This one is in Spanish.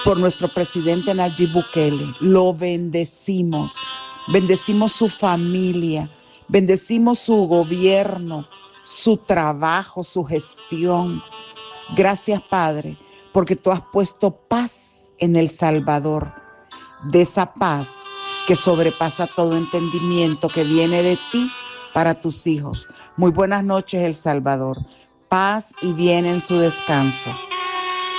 por nuestro presidente Nayib Bukele. Lo bendecimos. Bendecimos su familia. Bendecimos su gobierno, su trabajo, su gestión. Gracias, Padre, porque tú has puesto paz en El Salvador. De esa paz que sobrepasa todo entendimiento, que viene de ti para tus hijos. Muy buenas noches, El Salvador. Paz y bien en su descanso.